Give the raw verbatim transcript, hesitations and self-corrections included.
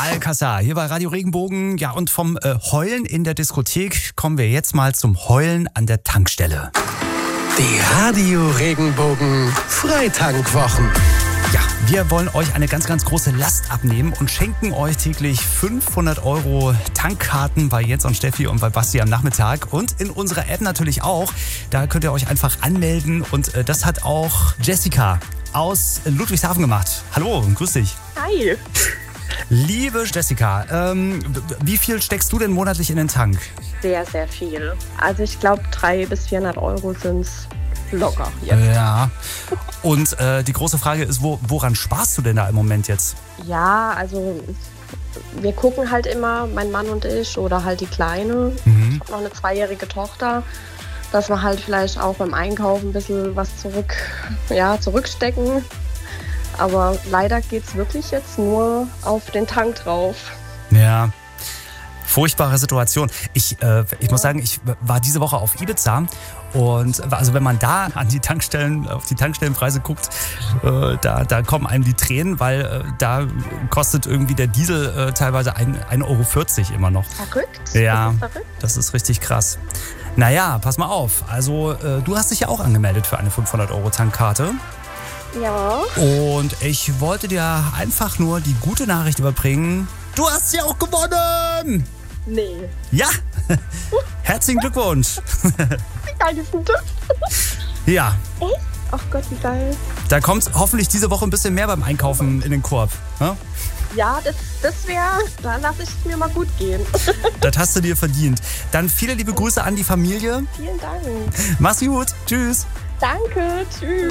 Alcázar, hier bei Radio Regenbogen. Ja, und vom äh, Heulen in der Diskothek kommen wir jetzt mal zum Heulen an der Tankstelle. Die Radio Regenbogen Freitankwochen. Ja, wir wollen euch eine ganz, ganz große Last abnehmen und schenken euch täglich fünfhundert Euro Tankkarten bei Jens und Steffi und bei Basti am Nachmittag. Und in unserer App natürlich auch. Da könnt ihr euch einfach anmelden. Und äh, das hat auch Jessica aus Ludwigshafen gemacht. Hallo, grüß dich. Hi. Liebe Jessica, ähm, wie viel steckst du denn monatlich in den Tank? Sehr, sehr viel. Also ich glaube, dreihundert bis vierhundert Euro sind es locker jetzt. Ja. Und äh, die große Frage ist, wo, woran sparst du denn da im Moment jetzt? Ja, also wir gucken halt immer, mein Mann und ich oder halt die Kleine. Mhm. Ich habe noch eine zweijährige Tochter, dass wir halt vielleicht auch beim Einkaufen ein bisschen was zurück, ja, zurückstecken. Aber leider geht es wirklich jetzt nur auf den Tank drauf. Ja, furchtbare Situation. Ich, äh, ich muss sagen, ich war diese Woche auf Ibiza und also wenn man da an die Tankstellen, auf die Tankstellenpreise guckt, äh, da, da kommen einem die Tränen, weil äh, da kostet irgendwie der Diesel äh, teilweise ein Euro vierzig immer noch. Verrückt? Ja, das ist verrückt. Das ist richtig krass. Naja, pass mal auf. Also äh, du hast dich ja auch angemeldet für eine fünfhundert Euro Tankkarte. Ja. Und ich wollte dir einfach nur die gute Nachricht überbringen. Du hast ja auch gewonnen! Nee. Ja! Herzlichen Glückwunsch! Wie geil ist denn das? Ja. Echt? Ach Gott, wie geil. Da kommt hoffentlich diese Woche ein bisschen mehr beim Einkaufen in den Korb. Ne? Ja, das, das wäre, da lasse ich es mir mal gut gehen. Das hast du dir verdient. Dann viele liebe Grüße an die Familie. Vielen Dank. Mach's gut. Tschüss. Danke, tschüss.